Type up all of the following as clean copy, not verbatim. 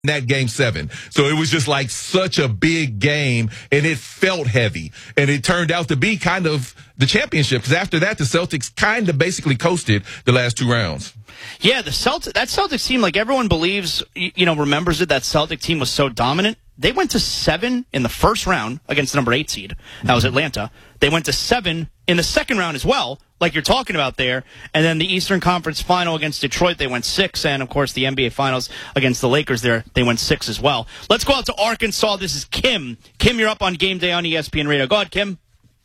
that game 7. So it was just like such a big game, and it felt heavy. And it turned out to be kind of the championship, because after that, the Celtics kind of basically coasted the last 2 rounds. Yeah, that Celtics team, like everyone believes, remembers it, that Celtic team was so dominant. They went to 7 in the first round against the number 8 seed. That was Atlanta. They went to 7 in the second round as well, like you're talking about there. And then the Eastern Conference Final against Detroit, they went 6. And, of course, the NBA Finals against the Lakers there, they went 6 as well. Let's go out to Arkansas. This is Kim. Kim, you're up on Game Day on ESPN Radio. Go ahead, Kim.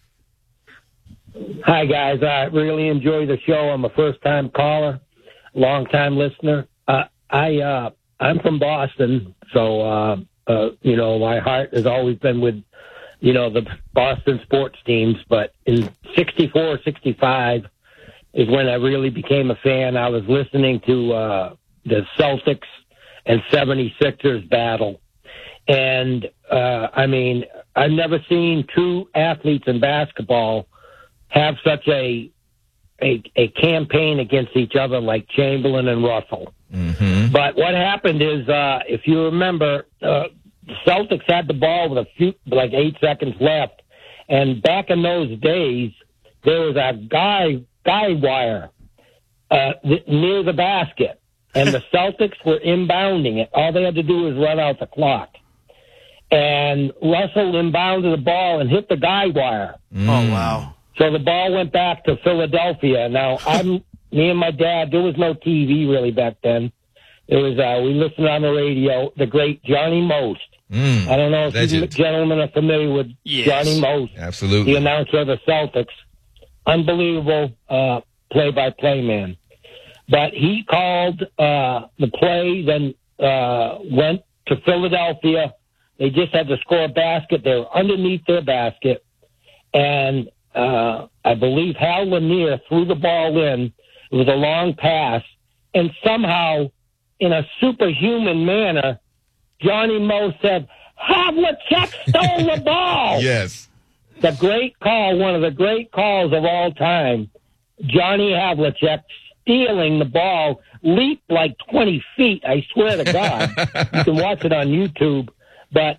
Hi, guys. I really enjoy the show. I'm a first-time caller, long-time listener. I'm from Boston, so my heart has always been with, the Boston sports teams. But in 64, 65 is when I really became a fan. I was listening to the Celtics and 76ers battle. And, I've never seen 2 athletes in basketball have such a campaign against each other like Chamberlain and Russell. Mm-hmm. But what happened is, if you remember, the Celtics had the ball with 8 seconds left, and back in those days, there was a guy wire near the basket, and the Celtics were inbounding it. All they had to do was run out the clock. And Russell inbounded the ball and hit the guy wire. Oh, wow. So the ball went back to Philadelphia. Now, me and my dad, there was no TV really back then. It was, we listened on the radio, the great Johnny Most. I don't know if you gentlemen are familiar with Johnny Most. Absolutely. The announcer of the Celtics. Unbelievable play-by-play man. But he called the play, then went to Philadelphia. They just had to score a basket. They were underneath their basket. And I believe Hal Lanier threw the ball in. It was a long pass. And somehow, in a superhuman manner, Johnny Moe said, Havlicek stole the ball. Yes. The great call, one of the great calls of all time. Johnny Havlicek stealing the ball, leaped like 20 feet, I swear to God. You can watch it on YouTube. But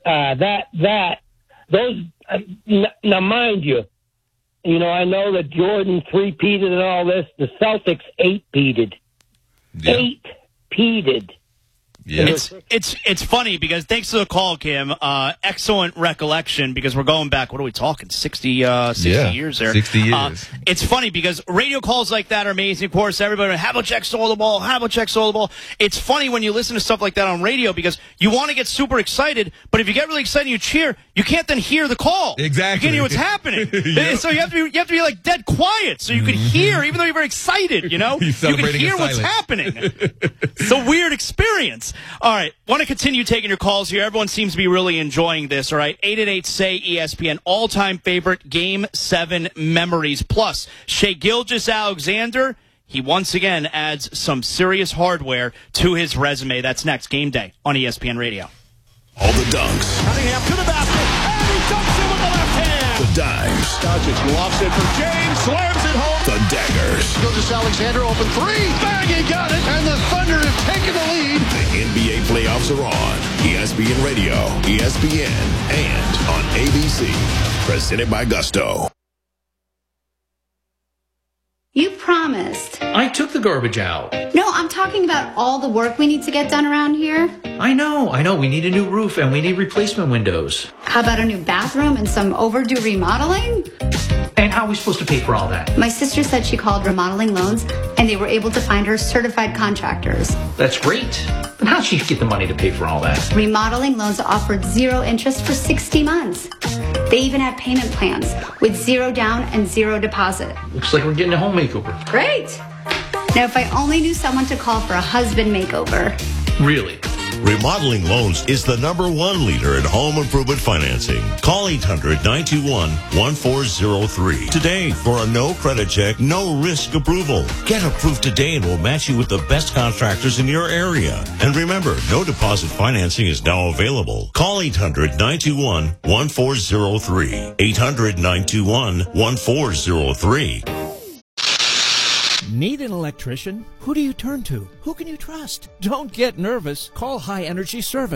now mind you, I know that Jordan 3-peated and all this. The Celtics 8-peated. Yeah. 8-peated. Yeah. It's funny because thanks to the call, Kim. Excellent recollection because we're going back. What are we talking? 60 years there. 60 years. It's funny because radio calls like that are amazing. Of course, everybody, Havlicek stole the ball. Havlicek stole the ball. It's funny when you listen to stuff like that on radio because you want to get super excited, but if you get really excited and you cheer, you can't then hear the call. Exactly. You can't hear what's happening. Yep. So you have to be like dead quiet so you can hear, even though you're very excited. You can hear what's happening. It's a weird experience. All right, want to continue taking your calls here. Everyone seems to be really enjoying this, all right? 888-SAY-ESPN, all-time favorite Game 7 memories. Plus, Shai Gilgeous-Alexander, he once again adds some serious hardware to his resume. That's next, Game Day on ESPN Radio. All the dunks. Cunningham to the basket, and he dunks it with the left hand. The dimes. Doncic lofts it for James, slams it home. The daggers. Gilgeous-Alexander open 3. Bang, he got it. And the Thunder have taken the lead. The NBA playoffs are on. ESPN Radio, ESPN, and on ABC. Presented by Gusto. You promised. I took the garbage out. No, I'm talking about all the work we need to get done around here. I know. We need a new roof and we need replacement windows. How about a new bathroom and some overdue remodeling? And how are we supposed to pay for all that? My sister said she called Remodeling Loans and they were able to find her certified contractors. That's great. But how'd she get the money to pay for all that? Remodeling Loans offered 0 interest for 60 months. They even have payment plans with 0 down and 0 deposit. Looks like we're getting a home makeover. Great. Now, if I only knew someone to call for a husband makeover. Really? Remodeling Loans is the #1 leader in home improvement financing. Call 800-921-1403 today for a no credit check, no risk approval. Get approved today and we'll match you with the best contractors in your area. And remember, no deposit financing is now available. Call 800-921-1403. 800-921-1403. Need an electrician? Who do you turn to? Who can you trust? Don't get nervous. Call High Energy Service.